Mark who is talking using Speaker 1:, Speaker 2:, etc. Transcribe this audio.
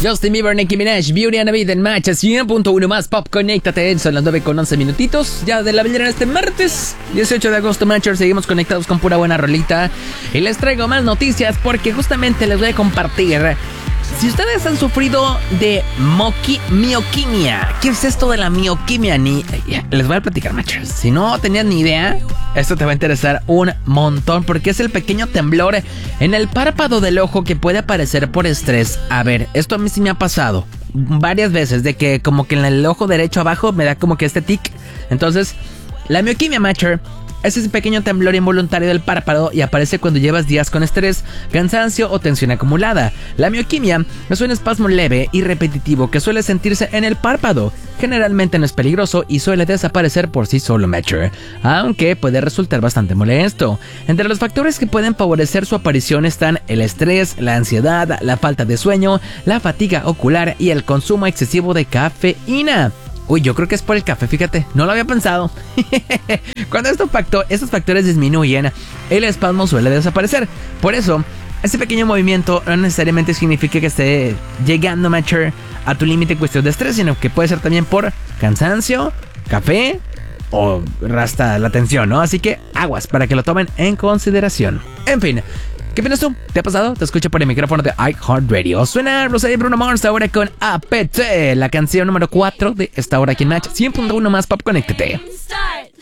Speaker 1: Justin Bieber, Nicki Minaj, Beauty and the Beat en Match 100.1 más Pop, conéctate. Son las 9:11 minutitos ya de la mañana este martes 18 de agosto, Matcher. Seguimos conectados con pura buena rolita y les traigo más noticias porque justamente les voy a compartir. Si ustedes han sufrido de mioquimia, ¿qué es esto de la mioquimia? Les voy a platicar, Matchers. Si no tenías ni idea, esto te va a interesar un montón porque es el pequeño temblor en el párpado del ojo que puede aparecer por estrés. A ver, esto a mí sí me ha pasado varias veces, de que como que en el ojo derecho abajo me da como que este tic. Entonces, la mioquimia, Matcher, es ese pequeño temblor involuntario del párpado y aparece cuando llevas días con estrés, cansancio o tensión acumulada. La mioquimia es un espasmo leve y repetitivo que suele sentirse en el párpado. Generalmente no es peligroso y suele desaparecer por sí solo, Matcher, aunque puede resultar bastante molesto. Entre los factores que pueden favorecer su aparición están el estrés, la ansiedad, la falta de sueño, la fatiga ocular y el consumo excesivo de cafeína. Uy, yo creo que es por el café, fíjate, no lo había pensado. Cuando estos factores disminuyen, el espasmo suele desaparecer. Por eso, este pequeño movimiento no necesariamente significa que esté llegando, Matcher, a tu límite en cuestión de estrés, sino que puede ser también por cansancio, café o hasta la tensión, ¿no? Así que aguas para que lo tomen en consideración. En fin, ¿qué opinas tú? ¿Te ha pasado? Te escucho por el micrófono de iHeartRadio. Suena Rosalía y Bruno Mars ahora con APT, la canción número 4 de esta hora aquí en Match 100.1 más Pop, conéctate.